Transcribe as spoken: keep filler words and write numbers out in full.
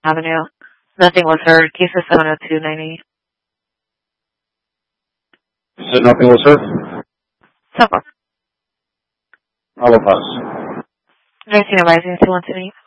Avenue. Nothing was heard. Case is seven oh two ninety. You said nothing was heard? So far. I'll pass. nineteen advising two one two eight.